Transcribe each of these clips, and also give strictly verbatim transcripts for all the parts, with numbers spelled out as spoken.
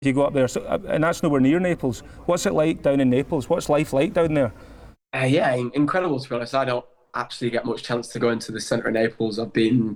You go up there, so, and that's nowhere near Naples. What's it like down in Naples? What's life like down there? Uh, yeah, incredible to be honest. I don't actually get much chance to go into the centre of Naples. I've been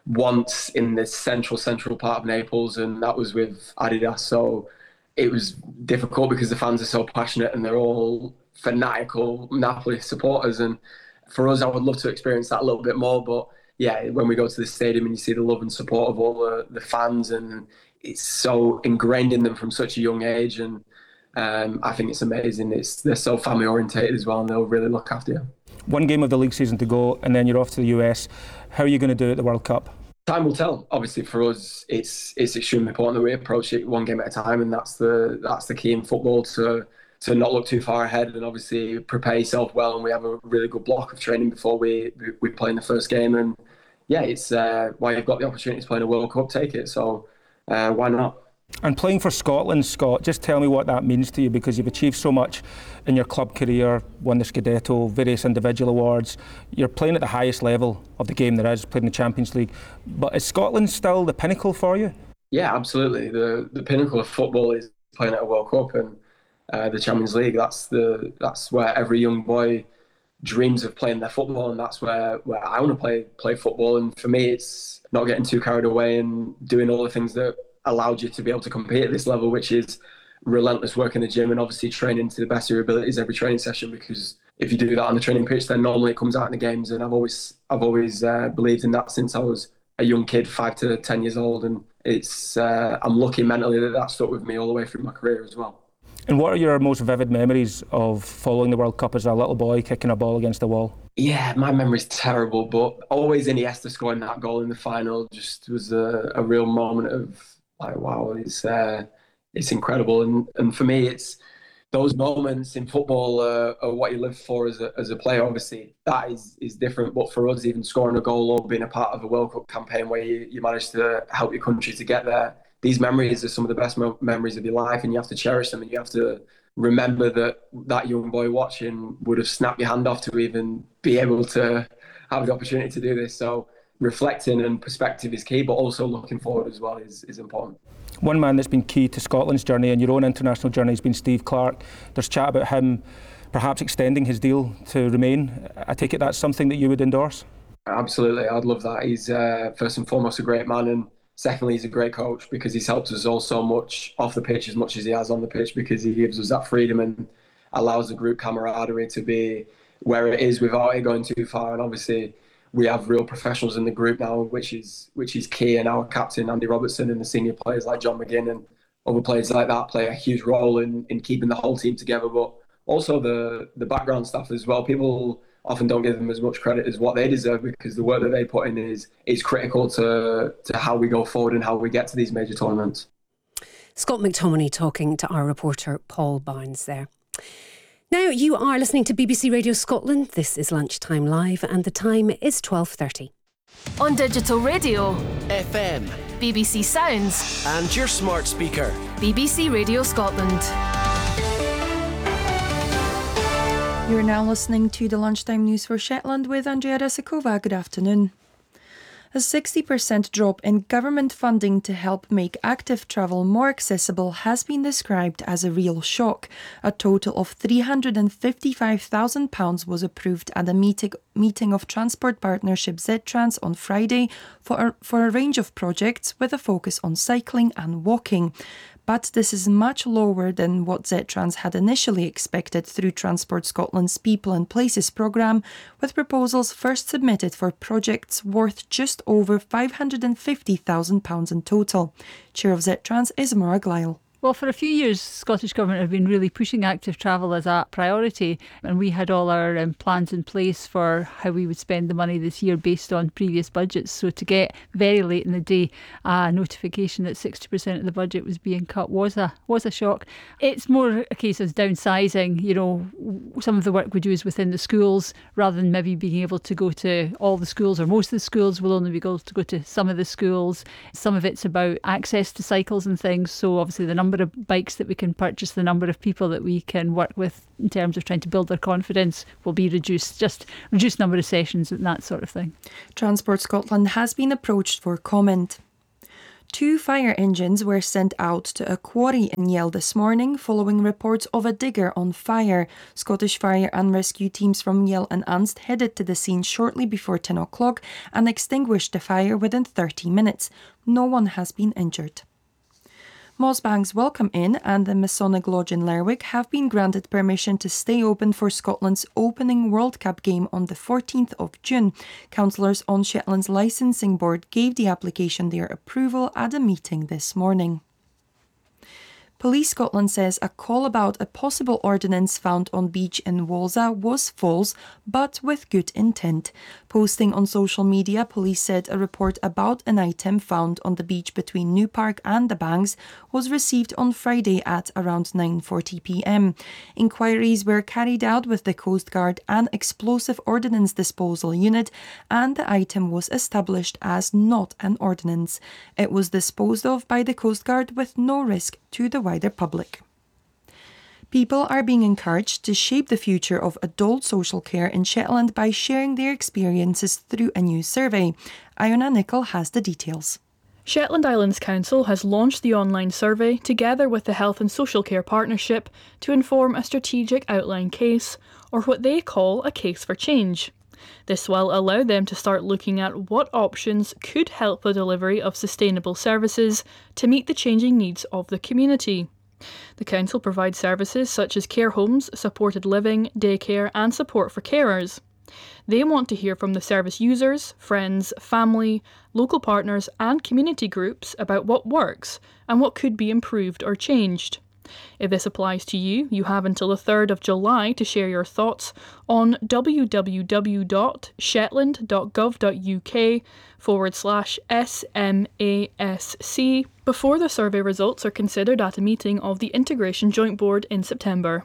once in the central, central part of Naples, and that was with Adidas. So it was difficult because the fans are so passionate and they're all fanatical Napoli supporters. And for us, I would love to experience that a little bit more. But yeah, when we go to the stadium and you see the love and support of all the, the fans, and it's so ingrained in them from such a young age. And um, I think it's amazing. It's They're so family orientated as well, and they'll really look after you. One game of the league season to go, and then you're off to the U S. How are you going to do at the World Cup? Time will tell. Obviously, for us, it's it's extremely important that we approach it one game at a time, and that's the that's the key in football, to to not look too far ahead, and obviously prepare yourself well. And we have a really good block of training before we we play in the first game. And yeah, it's uh, why you've got the opportunity to play in a World Cup, take it. So uh, why not? And playing for Scotland, Scott, just tell me what that means to you, because you've achieved so much in your club career, won the Scudetto, various individual awards. You're playing at the highest level of the game there is, playing in the Champions League. But is Scotland still the pinnacle for you? Yeah, absolutely. The the pinnacle of football is playing at a World Cup and uh, the Champions League. That's the that's where every young boy dreams of playing their football, and that's where, where I want to play play football. And for me, it's not getting too carried away and doing all the things that allowed you to be able to compete at this level, which is relentless work in the gym and obviously training to the best of your abilities every training session. Because if you do that on the training pitch, then normally it comes out in the games. And I've always I've always uh, believed in that since I was a young kid, five to ten years old. And it's uh, I'm lucky mentally that that stuck with me all the way through my career as well. And what are your most vivid memories of following the World Cup as a little boy kicking a ball against the wall? Yeah, my memory's terrible, but always Iniesta scoring that goal in the final just was a, a real moment of like, wow, it's uh, it's incredible. And and for me, it's those moments in football uh, are what you live for as a as a player. Obviously, that is is different. But for us, even scoring a goal or being a part of a World Cup campaign where you, you manage to help your country to get there, these memories are some of the best mo- memories of your life, and you have to cherish them, and you have to remember that that young boy watching would have snapped your hand off to even be able to have the opportunity to do this. So reflecting and perspective is key, but also looking forward as well is, is important. One man that's been key to Scotland's journey and your own international journey has been Steve Clarke. There's chat about him perhaps extending his deal to remain. I take it that's something that you would endorse? Absolutely, I'd love that. He's uh, first and foremost a great man, and secondly, he's a great coach because he's helped us all so much off the pitch as much as he has on the pitch, because he gives us that freedom and allows the group camaraderie to be where it is without it going too far. And obviously, we have real professionals in the group now, which is which is key. And our captain, Andy Robertson, and the senior players like John McGinn and other players like that play a huge role in, in keeping the whole team together, but also the, the background staff as well. People often don't give them as much credit as what they deserve, because the work that they put in is is critical to, to how we go forward and how we get to these major tournaments. Scott McTominay talking to our reporter Paul Barnes there. Now you are listening to B B C Radio Scotland. This is Lunchtime Live and the time is twelve thirty. On digital radio, F M, B B C Sounds and your smart speaker, B B C Radio Scotland. You're now listening to the Lunchtime News for Shetland with Andrea Rasakova. Good afternoon. A sixty percent drop in government funding to help make active travel more accessible has been described as a real shock. A total of three hundred fifty-five thousand pounds was approved at a meeting, meeting of transport partnership Z-Trans on Friday for a, for a range of projects with a focus on cycling and walking. But this is much lower than what Z-Trans had initially expected through Transport Scotland's People and Places programme, with proposals first submitted for projects worth just over five hundred fifty thousand pounds in total. Chair of Z-Trans is Maura Glyle. Well, for a few years, Scottish Government have been really pushing active travel as a priority, and we had all our um, plans in place for how we would spend the money this year based on previous budgets. So to get very late in the day a notification that sixty percent of the budget was being cut was a was a shock. It's more a case of downsizing. You know, some of the work we do is within the schools, rather than maybe being able to go to all the schools, or most of the schools will only be able to go to some of the schools. Some of it's about access to cycles and things. So obviously the number of bikes that we can purchase, the number of people that we can work with in terms of trying to build their confidence will be reduced, just reduced number of sessions and that sort of thing. Transport Scotland has been approached for comment. Two fire engines were sent out to a quarry in Yell this morning following reports of a digger on fire. Scottish fire and rescue teams from Yell and Anst headed to the scene shortly before ten o'clock and extinguished the fire within thirty minutes. No one has been injured. Mossbank's Welcome Inn and the Masonic Lodge in Lerwick have been granted permission to stay open for Scotland's opening World Cup game on the fourteenth of June. Councillors on Shetland's licensing board gave the application their approval at a meeting this morning. Police Scotland says a call about a possible ordnance found on beach in Walsa was false, but with good intent. Posting on social media, police said a report about an item found on the beach between New Park and the Banks was received on Friday at around nine forty p m. Inquiries were carried out with the Coast Guard and Explosive Ordnance Disposal Unit, and the item was established as not an ordnance. It was disposed of by the Coast Guard with no risk to the wider public. People are being encouraged to shape the future of adult social care in Shetland by sharing their experiences through a new survey. Iona Nicol has the details. Shetland Islands Council has launched the online survey together with the Health and Social Care Partnership to inform a strategic outline case, or what they call a case for change. This will allow them to start looking at what options could help the delivery of sustainable services to meet the changing needs of the community. The council provides services such as care homes, supported living, daycare and support for carers. They want to hear from the service users, friends, family, local partners and community groups about what works and what could be improved or changed. If this applies to you, you have until the third of July to share your thoughts on www.shetland.gov.uk forward slash SMASC before the survey results are considered at a meeting of the Integration Joint Board in September.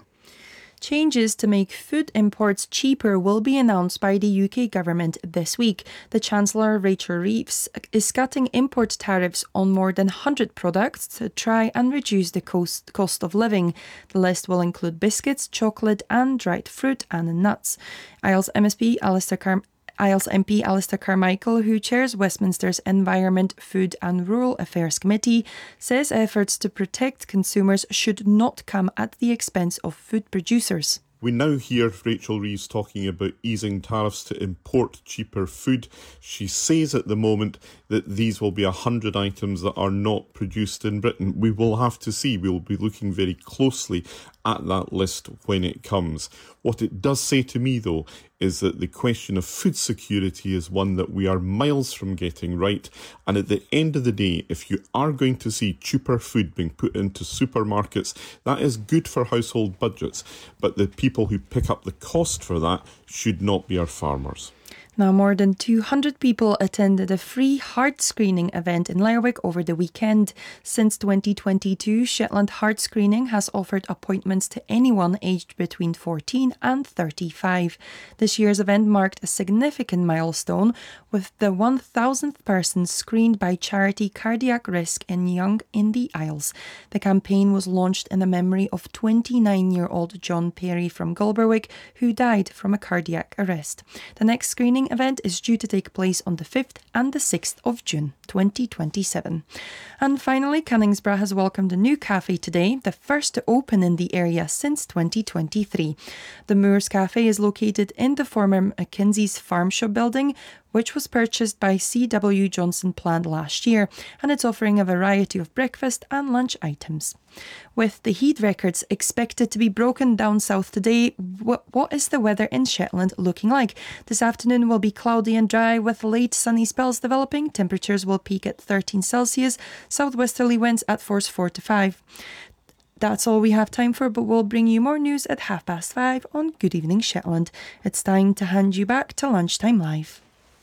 Changes to make food imports cheaper will be announced by the U K government this week. The Chancellor, Rachel Reeves, is cutting import tariffs on more than one hundred products to try and reduce the cost, cost of living. The list will include biscuits, chocolate and dried fruit and nuts. I E L T S M S P Alistair Car- I E L T S M P Alistair Carmichael, who chairs Westminster's Environment, Food and Rural Affairs Committee, says efforts to protect consumers should not come at the expense of food producers. We now hear Rachel Reeves talking about easing tariffs to import cheaper food. She says at the moment that these will be one hundred items that are not produced in Britain. We will have to see. We will be looking very closely at that list when it comes. What it does say to me, though, is that the question of food security is one that we are miles from getting right. And at the end of the day, if you are going to see cheaper food being put into supermarkets, that is good for household budgets. But the people who pick up the cost for that should not be our farmers. Now, more than two hundred people attended a free heart screening event in Lerwick over the weekend. Since twenty twenty-two, Shetland Heart Screening has offered appointments to anyone aged between fourteen and thirty-five. This year's event marked a significant milestone, with the one thousandth person screened by charity Cardiac Risk in Young in the Isles. The campaign was launched in the memory of twenty-nine-year-old John Perry from Gulberwick, who died from a cardiac arrest. The next screening event is due to take place on the fifth and the sixth of June twenty twenty-seven. And finally, Canningsborough has welcomed a new cafe today, the first to open in the area since twenty twenty-three. The Moors Cafe is located in the former Mackenzie's Farm Shop building, which was purchased by C W Johnson Plant last year, and it's offering a variety of breakfast and lunch items. With the heat records expected to be broken down south today, what, what is the weather in Shetland looking like? This afternoon will be cloudy and dry with late sunny spells developing. Temperatures will peak at thirteen Celsius, southwesterly winds at force four to five. That's all we have time for, but we'll bring you more news at half past five on Good Evening Shetland. It's time to hand you back to Lunchtime Live.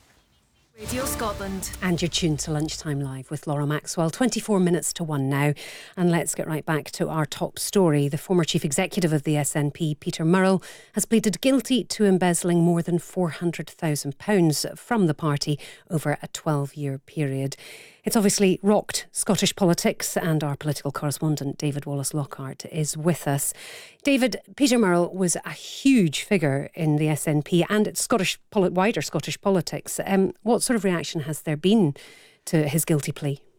Radio Scotland. And you're tuned to Lunchtime Live with Laura Maxwell. twenty-four minutes to one now. And let's get right back to our top story. The former chief executive of the S N P, Peter Murrell, has pleaded guilty to embezzling more than four hundred thousand pounds from the party over a twelve-year period. It's obviously rocked Scottish politics, and our political correspondent David Wallace-Lockhart is with us. David, Peter Murrell was a huge figure in the S N P and its Scottish, wider Scottish politics. Um, what sort of reaction has there been to his guilty plea?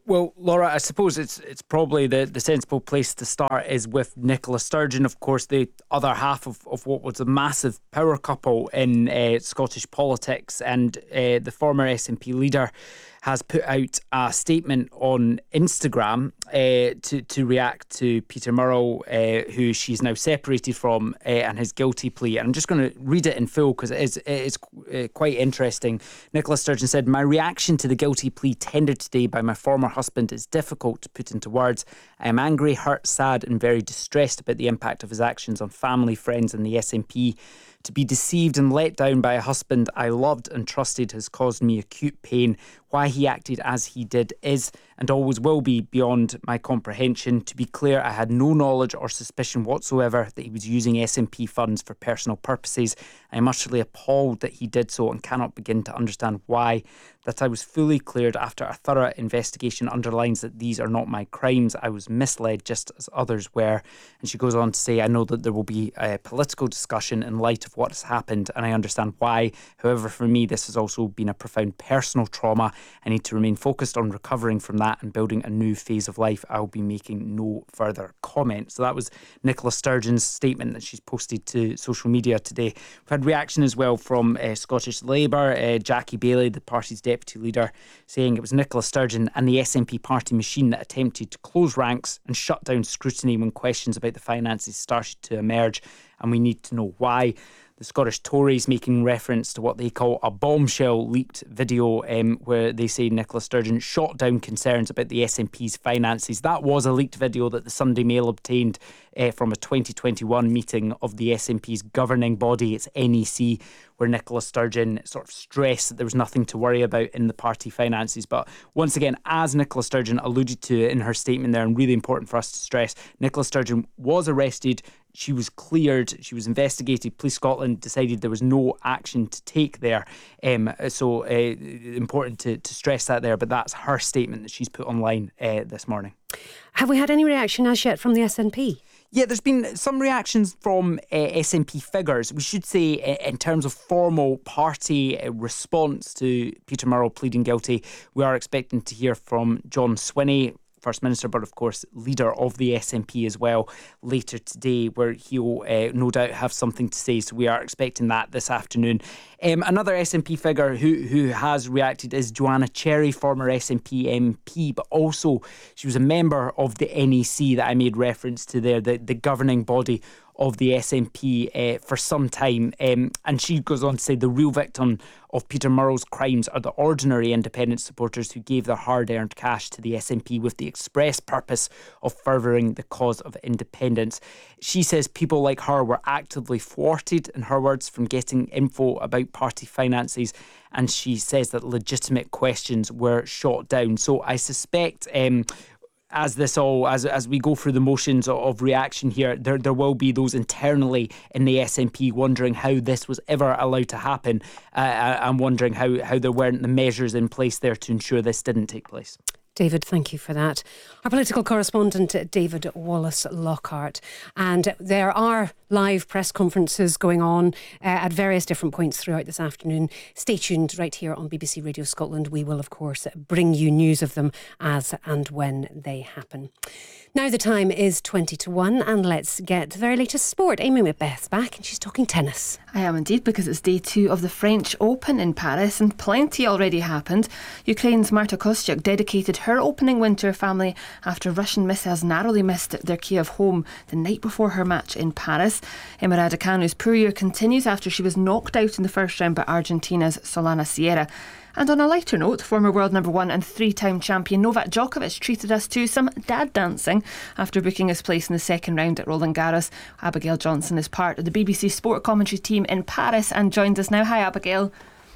Well, Laura, I suppose it's it's probably the, the sensible place to start is with Nicola Sturgeon, of course, the other half of, of what was a massive power couple in uh, Scottish politics, and uh, the former S N P leader has put out a statement on Instagram uh, to, to react to Peter Murrell, uh, who she's now separated from, uh, and his guilty plea. And I'm just going to read it in full because it is, it is uh, quite interesting. Nicola Sturgeon said, "My reaction to the guilty plea tendered today by my former husband is difficult to put into words. I am angry, hurt, sad and very distressed about the impact of his actions on family, friends and the S N P. To be deceived and let down by a husband I loved and trusted has caused me acute pain. Why he acted as he did is and always will be beyond my comprehension. To be clear, I had no knowledge or suspicion whatsoever that he was using S N P funds for personal purposes. I am utterly appalled that he did so and cannot begin to understand why. That I was fully cleared after a thorough investigation underlines that these are not my crimes. I was misled just as others were." And she goes on to say, "I know that there will be a political discussion in light of what has happened and I understand why. However, for me, this has also been a profound personal trauma. I need to remain focused on recovering from that and building a new phase of life. I will be making no further comment." So that was Nicola Sturgeon's statement that she's posted to social media today. We've had reaction as well from uh, Scottish Labour, uh, Jackie Baillie, the party's deputy leader, saying it was Nicola Sturgeon and the S N P party machine that attempted to close ranks and shut down scrutiny when questions about the finances started to emerge, and we need to know why. The Scottish Tories making reference to what they call a bombshell leaked video um, where they say Nicola Sturgeon shot down concerns about the S N P's finances. That was a leaked video that the Sunday Mail obtained uh, from a twenty twenty-one meeting of the S N P's governing body, its N E C, where Nicola Sturgeon sort of stressed that there was nothing to worry about in the party finances. But once again, as Nicola Sturgeon alluded to in her statement there, and really important for us to stress, Nicola Sturgeon was arrested. She was cleared, she was investigated. Police Scotland decided there was no action to take there. Um, so uh, important to, to stress that there, but that's her statement that she's put online uh, this morning. Have we had any reaction as yet from the S N P? Yeah, there's been some reactions from uh, S N P figures. We should say uh, in terms of formal party uh, response to Peter Murrell pleading guilty, we are expecting to hear from John Swinney, First Minister, but of course leader of the S N P as well, later today, where he'll uh, no doubt have something to say. So we are expecting that this afternoon. Um, another S N P figure who who has reacted is Joanna Cherry, former S N P M P, but also she was a member of the N E C that I made reference to there, the, the governing body of the S N P uh, for some time. Um, and she goes on to say the real victim of Peter Murrell's crimes are the ordinary independent supporters who gave their hard-earned cash to the S N P with the express purpose of furthering the cause of independence. She says people like her were actively thwarted, in her words, from getting info about party finances, and she says that legitimate questions were shot down. So I suspect um, as this all, as as we go through the motions of, of reaction here, there there will be those internally in the S N P wondering how this was ever allowed to happen, uh, and wondering how, how there weren't the measures in place there to ensure this didn't take place. David, thank you for that. Our political correspondent, David Wallace-Lockhart. And there are live press conferences going on uh, at various different points throughout this afternoon. Stay tuned right here on B B C Radio Scotland. We will, of course, bring you news of them as and when they happen. Now the time is twenty to one, and let's get the very latest sport. Amy Macbeth's back and she's talking tennis. I am indeed, because it's day two of the French Open in Paris and plenty already happened. Ukraine's Marta Kostyuk dedicated her opening win to her family after Russian missiles narrowly missed their Kiev home the night before her match in Paris. Emma Raducanu's poor year continues after she was knocked out in the first round by Argentina's Solana Sierra. And on a lighter note, former world number one and three-time champion Novak Djokovic treated us to some dad dancing after booking his place in the second round at Roland Garros. Abigail Johnson is part of the B B C Sport commentary team in Paris and joins us now. Hi, Abigail.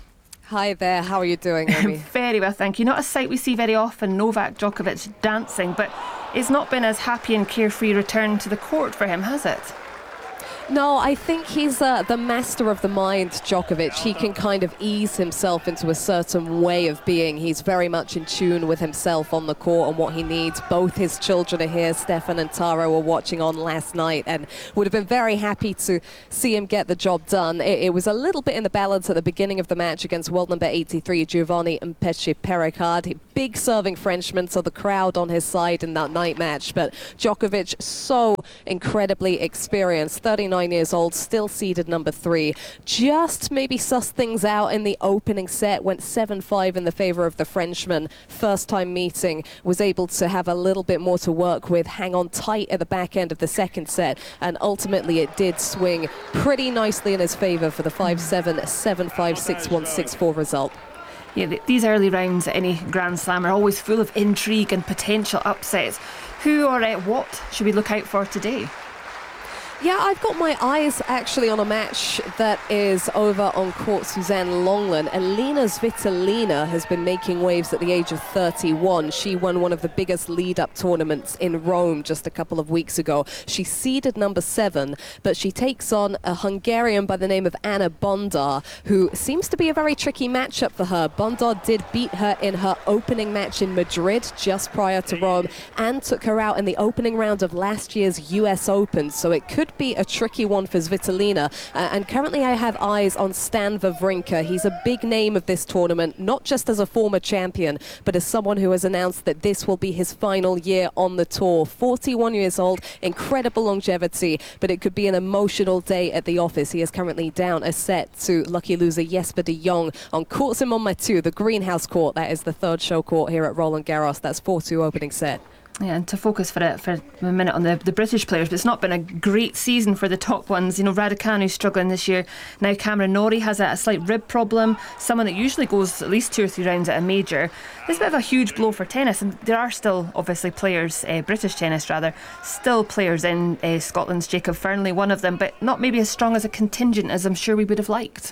Hi there, how are you doing, Amy? Very well, thank you. Not a sight we see very often, Novak Djokovic dancing, but it's not been as happy and carefree return to the court for him, has it? No, I think he's uh, the master of the mind, Djokovic. He can kind of ease himself into a certain way of being. He's very much in tune with himself on the court and what he needs. Both his children are here. Stefan and Tara were watching on last night and would have been very happy to see him get the job done. It, it was a little bit in the balance at the beginning of the match against world number eighty-three, Giovanni Mpetshi-Pericard. Big serving Frenchman, so the crowd on his side in that night match. But Djokovic, so incredibly experienced, thirty-nine years old, still seeded number three. Just maybe sussed things out in the opening set, went seven five in the favour of the Frenchman. First time meeting, was able to have a little bit more to work with, hang on tight at the back end of the second set, and ultimately it did swing pretty nicely in his favour for the five seven, seven five, six one, six four result. Yeah, th- these early rounds at any Grand Slam are always full of intrigue and potential upsets. Who or uh, what should we look out for today? Yeah, I've got my eyes actually on a match that is over on court Suzanne Lenglen. Elina Svitolina has been making waves at the age of thirty-one. She won one of the biggest lead-up tournaments in Rome just a couple of weeks ago. She seeded number seven, but she takes on a Hungarian by the name of Anna Bondar, who seems to be a very tricky matchup for her. Bondar did beat her in her opening match in Madrid just prior to Rome and took her out in the opening round of last year's U S Open, so it could be a tricky one for Svitolina. Uh, and currently I have eyes on Stan Wawrinka. He's a big name of this tournament, not just as a former champion, but as someone who has announced that this will be his final year on the tour. forty-one years old, incredible longevity, but it could be an emotional day at the office. He is currently down a set to lucky loser Jesper de Jong on Court Simon Mathieu, the greenhouse court. That is the third show court here at Roland Garros. That's four two opening set. Yeah, and to focus for a, for a minute on the, the British players, but it's not been a great season for the top ones. You know, Raducanu's struggling this year. Now Cameron Norrie has a, a slight rib problem, someone that usually goes at least two or three rounds at a major. This is a bit of a huge blow for tennis, and there are still obviously players, uh, British tennis rather, still players in uh, Scotland's Jacob Fernley, one of them, but not maybe as strong as a contingent as I'm sure we would have liked.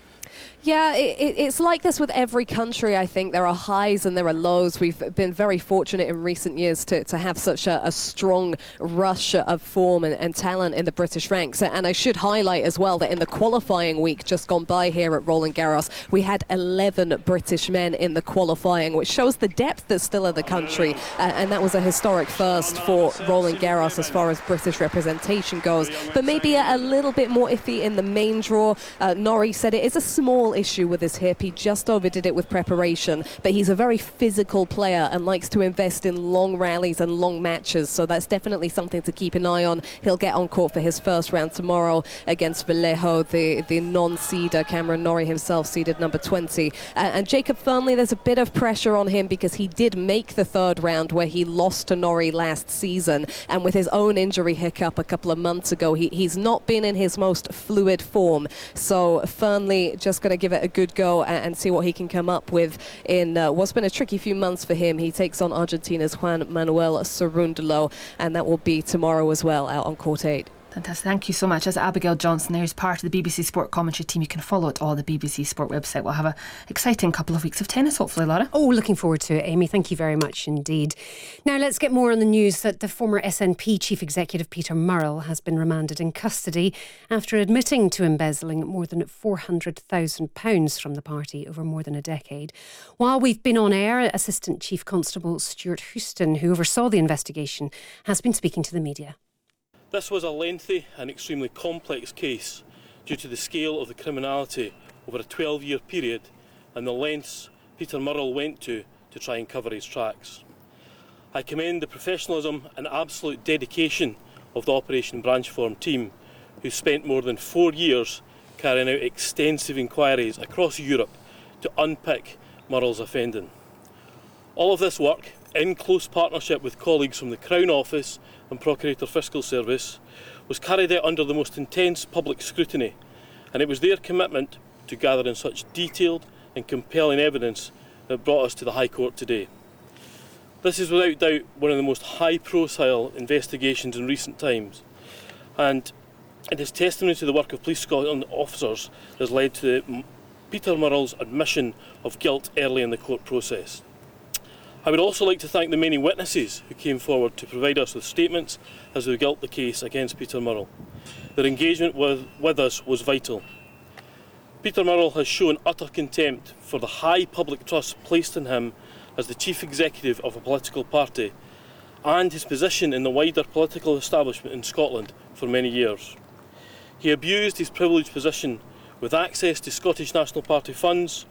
Yeah, it, it, it's like this with every country, I think. There are highs and there are lows. We've been very fortunate in recent years to, to have such a, a strong rush of form and, and talent in the British ranks. And I should highlight as well that in the qualifying week just gone by here at Roland Garros, we had eleven British men in the qualifying, which shows the depth that's still in the country. Uh, and that was a historic first for Roland Garros as far as British representation goes. But maybe a, a little bit more iffy in the main draw. Uh, Norrie said it is a small issue with his hip. He just overdid it with preparation, but he's a very physical player and likes to invest in long rallies and long matches, so that's definitely something to keep an eye on. He'll get on court for his first round tomorrow against Vallejo, the, the non-seeder. Cameron Norrie himself seeded number twenty. Uh, and Jacob Fernley, there's a bit of pressure on him because he did make the third round where he lost to Norrie last season, and with his own injury hiccup a couple of months ago, he, he's not been in his most fluid form. So Fernley just going to give it a good go and, and see what he can come up with in uh, what's been a tricky few months for him. He takes on Argentina's Juan Manuel Cerundolo, and that will be tomorrow as well out on court eight. Fantastic. Thank you so much. As Abigail Johnson there is part of the B B C Sport commentary team. You can follow it all on the B B C Sport website. We'll have an exciting couple of weeks of tennis, hopefully, Laura. Oh, looking forward to it, Amy. Thank you very much indeed. Now let's get more on the news that the former S N P Chief Executive Peter Murrell has been remanded in custody after admitting to embezzling more than four hundred thousand pounds from the party over more than a decade. While we've been on air, Assistant Chief Constable Stuart Houston, who oversaw the investigation, has been speaking to the media. This was a lengthy and extremely complex case due to the scale of the criminality over a twelve-year period and the lengths Peter Murrell went to to try and cover his tracks. I commend the professionalism and absolute dedication of the Operation Branchform team, who spent more than four years carrying out extensive inquiries across Europe to unpick Murrell's offending. All of this work, in close partnership with colleagues from the Crown Office and Procurator Fiscal Service, was carried out under the most intense public scrutiny, and it was their commitment to gathering such detailed and compelling evidence that brought us to the High Court today. This is without doubt one of the most high-profile investigations in recent times, and it is testimony to the work of Police Scotland officers that has led to Peter Murrell's admission of guilt early in the court process. I would also like to thank the many witnesses who came forward to provide us with statements as we built the case against Peter Murrell. their engagement with, with us was vital. Peter Murrell has shown utter contempt for the high public trust placed in him as the chief executive of a political party and his position in the wider political establishment in Scotland for many years. He abused his privileged position with access to Scottish National Party funds